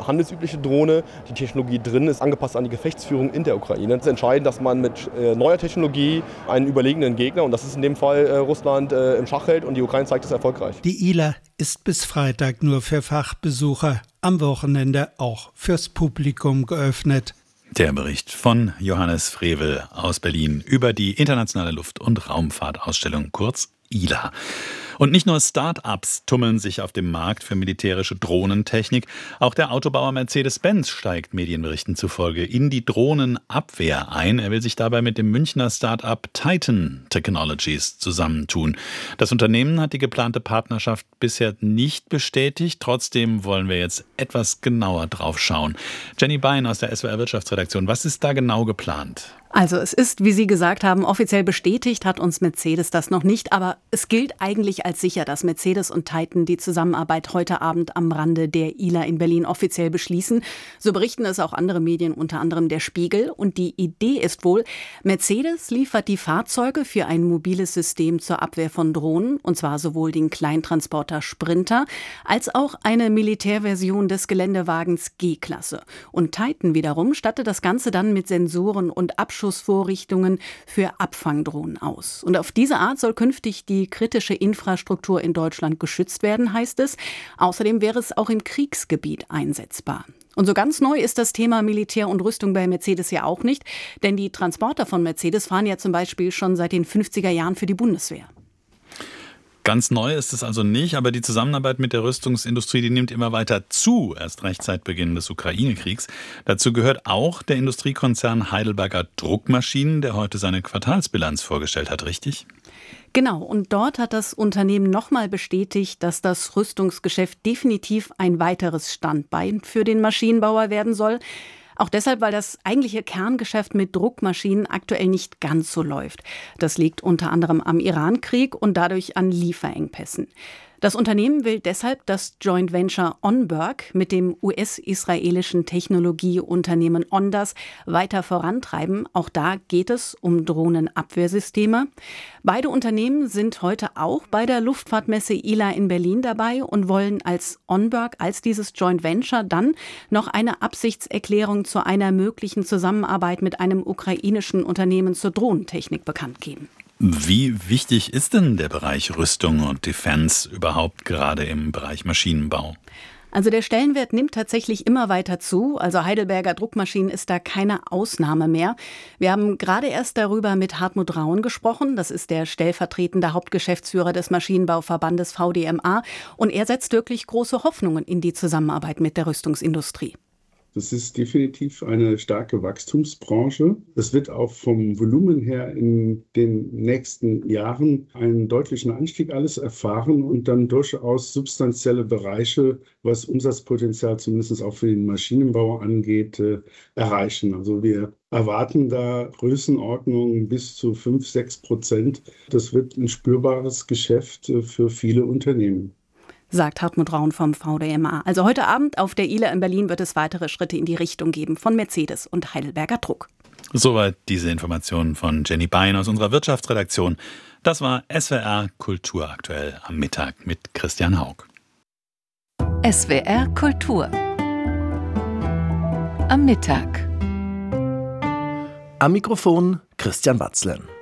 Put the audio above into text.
handelsübliche Drohne. Die Technologie drin ist angepasst an die Gefechtsführung in der Ukraine. Es ist entscheidend, dass man mit neuer Technologie einen überlegenen Gegner, und das ist in dem Fall Russland, im Schach hält, und die Ukraine zeigt es erfolgreich. Die ILA ist bis Freitag nur für Fachbesucher, am Wochenende auch fürs Publikum geöffnet. Der Bericht von Johannes Frevel aus Berlin über die internationale Luft- und Raumfahrtausstellung, kurz ILA. Und nicht nur Start-ups tummeln sich auf dem Markt für militärische Drohnentechnik. Auch der Autobauer Mercedes-Benz steigt Medienberichten zufolge in die Drohnenabwehr ein. Er will sich dabei mit dem Münchner Start-up Titan Technologies zusammentun. Das Unternehmen hat die geplante Partnerschaft bisher nicht bestätigt. Trotzdem wollen wir jetzt etwas genauer drauf schauen. Jenny Bein aus der SWR Wirtschaftsredaktion, was ist da genau geplant? Also es ist, wie Sie gesagt haben, offiziell bestätigt, hat uns Mercedes das noch nicht. Aber es gilt eigentlich als sicher, dass Mercedes und Titan die Zusammenarbeit heute Abend am Rande der ILA in Berlin offiziell beschließen. So berichten es auch andere Medien, unter anderem der Spiegel. Und die Idee ist wohl, Mercedes liefert die Fahrzeuge für ein mobiles System zur Abwehr von Drohnen. Und zwar sowohl den Kleintransporter Sprinter als auch eine Militärversion des Geländewagens G-Klasse. Und Titan wiederum stattet das Ganze dann mit Sensoren und Abschussvorrichtungen für Abfangdrohnen aus. Und auf diese Art soll künftig die kritische Infrastruktur in Deutschland geschützt werden, heißt es. Außerdem wäre es auch im Kriegsgebiet einsetzbar. Und so ganz neu ist das Thema Militär und Rüstung bei Mercedes ja auch nicht, denn die Transporter von Mercedes fahren ja zum Beispiel schon seit den 50er Jahren für die Bundeswehr. Ganz neu ist es also nicht, aber die Zusammenarbeit mit der Rüstungsindustrie, die nimmt immer weiter zu, erst recht seit Beginn des Ukraine-Kriegs. Dazu gehört auch der Industriekonzern Heidelberger Druckmaschinen, der heute seine Quartalsbilanz vorgestellt hat, richtig? Genau, und dort hat das Unternehmen nochmal bestätigt, dass das Rüstungsgeschäft definitiv ein weiteres Standbein für den Maschinenbauer werden soll. Auch deshalb, weil das eigentliche Kerngeschäft mit Druckmaschinen aktuell nicht ganz so läuft. Das liegt unter anderem am Irankrieg und dadurch an Lieferengpässen. Das Unternehmen will deshalb das Joint Venture Onberg mit dem US-israelischen Technologieunternehmen Ondas weiter vorantreiben. Auch da geht es um Drohnenabwehrsysteme. Beide Unternehmen sind heute auch bei der Luftfahrtmesse ILA in Berlin dabei und wollen als Onberg, als dieses Joint Venture, dann noch eine Absichtserklärung zu einer möglichen Zusammenarbeit mit einem ukrainischen Unternehmen zur Drohnentechnik bekannt geben. Wie wichtig ist denn der Bereich Rüstung und Defense überhaupt gerade im Bereich Maschinenbau? Also der Stellenwert nimmt tatsächlich immer weiter zu. Also Heidelberger Druckmaschinen ist da keine Ausnahme mehr. Wir haben gerade erst darüber mit Hartmut Rauen gesprochen. Das ist der stellvertretende Hauptgeschäftsführer des Maschinenbauverbandes VDMA. Und er setzt wirklich große Hoffnungen in die Zusammenarbeit mit der Rüstungsindustrie. Das ist definitiv eine starke Wachstumsbranche. Es wird auch vom Volumen her in den nächsten Jahren einen deutlichen Anstieg alles erfahren und dann durchaus substanzielle Bereiche, was Umsatzpotenzial zumindest auch für den Maschinenbau angeht, erreichen. Also wir erwarten da Größenordnungen bis zu 5-6%. Das wird ein spürbares Geschäft für viele Unternehmen, sagt Hartmut Rauen vom VDMA. Also heute Abend auf der ILA in Berlin wird es weitere Schritte in die Richtung geben von Mercedes und Heidelberger Druck. Soweit diese Informationen von Jenny Bein aus unserer Wirtschaftsredaktion. Das war SWR Kultur aktuell am Mittag mit Christian Haug. SWR Kultur am Mittag. Am Mikrofon Christian Watzlen.